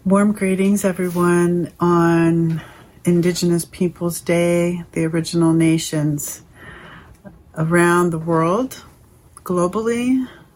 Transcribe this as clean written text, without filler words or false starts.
Warm greetings, everyone, on Indigenous Peoples Day, the original nations around the world, globally,